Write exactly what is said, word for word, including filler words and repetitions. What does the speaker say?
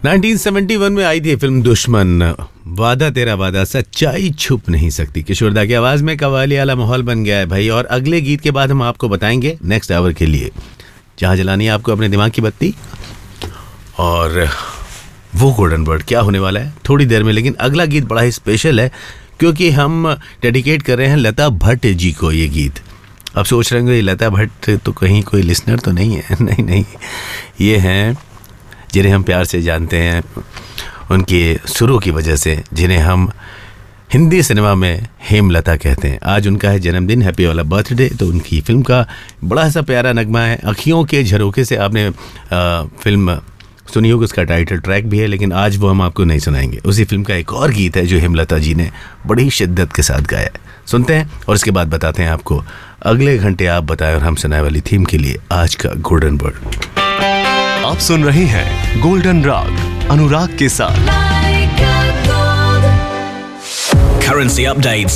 उन्नीस सौ इकहत्तर में आई थी फिल्म दुश्मन। वादा तेरा वादा, सच्चाई छुप नहीं सकती। किशोरदा की आवाज में कव्वाली वाला माहौल बन गया है भाई। और अगले गीत के बाद हम आपको बताएंगे नेक्स्ट आवर के लिए जहां जलानी है आपको अपने दिमाग की बत्ती, और वो गोल्डन वर्ड क्या होने वाला है थोड़ी देर में। लेकिन अगला गीत बड़ा ही स्पेशल है क्योंकि हम डेडिकेट कर रहे हैं लता भट्ट जी को ये गीत। अब सोच रहे होंगे लता भट्ट तो कहीं कोई लिसनर तो नहीं है? नहीं नहीं, ये हैं जिन्हें हम प्यार से जानते हैं उनके सुरों की वजह से, जिन्हें हम हिंदी सिनेमा में हेमलता कहते हैं। आज उनका है जन्मदिन, हैप्पी वाला बर्थडे। तो उनकी फिल्म का बड़ा सा प्यारा नगमा है अखियों के झरोखे से। आपने आ, फिल्म सुनी होगी, उसका टाइटल ट्रैक भी है, लेकिन आज वो हम आपको नहीं सुनाएंगे। उसी फिल्म का एक और गीत है जो हेमलता जी ने बड़ी शिद्दत के साथ गाया है। सुनते हैं और उसके बाद बताते हैं आपको अगले घंटे आप बताएं और हम सुनाए वाली थीम के लिए आज का गोल्डन वर्ड। आप सुन रहे हैं गोल्डन राग अनुराग के साथ। Currency updates.